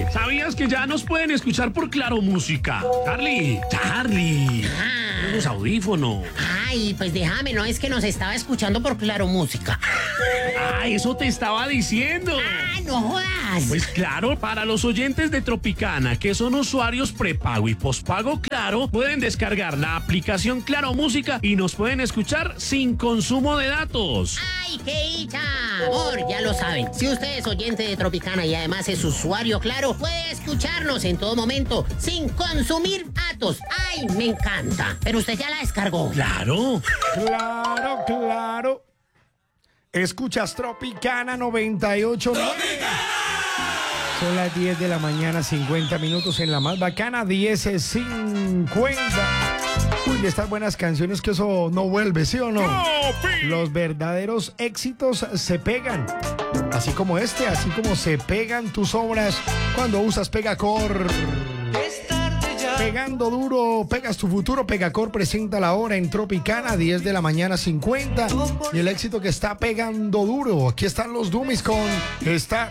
Oye, ¿sabías que ya nos pueden escuchar por Claro Música? Charlie. Los audífonos. Ay, pues déjame, no es que nos estaba escuchando por Claro Música. Ah, eso te estaba diciendo. ¡Ah, no jodas! Pues claro, para los oyentes de Tropicana, que son usuarios prepago y pospago Claro, pueden descargar la aplicación Claro Música y nos pueden escuchar sin consumo de datos. ¡Ay, qué dicha! Amor, ya lo saben, si usted es oyente de Tropicana y además es usuario Claro, puede escucharnos en todo momento sin consumir datos. ¡Ay, me encanta! Pero usted ya la descargó. Claro. Claro. Escuchas Tropicana 98. Son las 10 de la mañana, 50 minutos en la más bacana, 10:50. Uy, de estas buenas canciones que eso no vuelve, ¿sí o no? Los verdaderos éxitos se pegan. Así como así como se pegan tus obras cuando usas Pegacor. Pegando duro, pegas tu futuro. Pegacor presenta la hora en Tropicana, 10 de la mañana 50. Y el éxito que está pegando duro. Aquí están los Dummies con Estar